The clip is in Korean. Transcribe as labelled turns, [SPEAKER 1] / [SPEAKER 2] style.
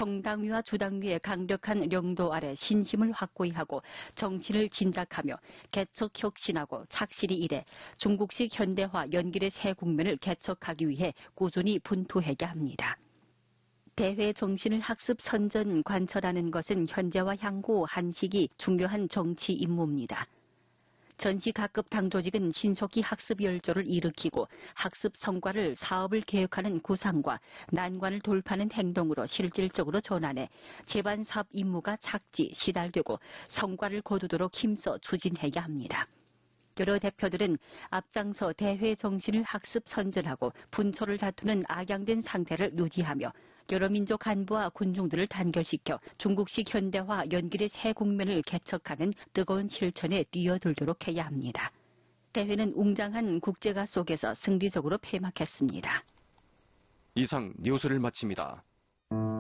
[SPEAKER 1] 평당위와 주당위의 강력한 령도 아래 신심을 확고히 하고 정신을 진작하며 개척 혁신하고 착실히 일해 중국식 현대화 연길의 새 국면을 개척하기 위해 꾸준히 분투해야 합니다. 대회 정신을 학습 선전 관철하는 것은 현재와 향후 한 시기 중요한 정치 임무입니다. 전시 각급 당 조직은 신속히 학습 열조를 일으키고 학습 성과를 사업을 계획하는 구상과 난관을 돌파하는 행동으로 실질적으로 전환해 제반 사업 임무가 착지, 시달되고 성과를 거두도록 힘써 추진해야 합니다. 여러 대표들은 앞장서 대회 정신을 학습 선전하고 분초를 다투는 악양된 상태를 유지하며 여러 민족 간부와 군중들을 단결시켜 중국식 현대화 연길의 새 국면을 개척하는 뜨거운 실천에 뛰어들도록 해야 합니다. 대회는 웅장한 국제가 속에서 승리적으로 폐막했습니다.
[SPEAKER 2] 이상 뉴스를 마칩니다.